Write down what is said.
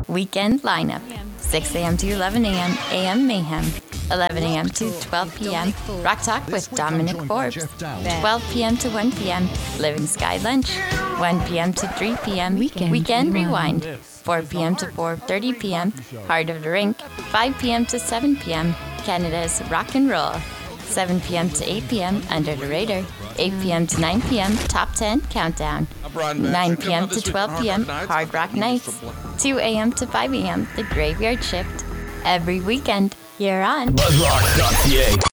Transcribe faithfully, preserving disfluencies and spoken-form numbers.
Weekend lineup. six a.m. to eleven a.m. A M Mayhem. eleven a.m. to twelve p.m. Rock Talk with Dominic Forbes. twelve p.m. to one p.m. Living Sky Lunch. one p.m. to three p.m. Weekend Weekend Rewind. Rewind. four p.m. to four thirty p.m. Heart of the Rink. five p.m. to seven p.m. Canada's Rock and Roll. seven p.m. to eight p.m. Under the Radar. eight p.m. to nine p.m. Top ten Countdown. nine p.m. to twelve p.m. Hard Rock Nights. two a.m. to five a.m. The Graveyard Shift. Every weekend, you're on Buzzrock dot c a.